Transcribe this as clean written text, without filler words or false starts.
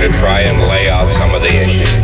to try and lay out some of the issues.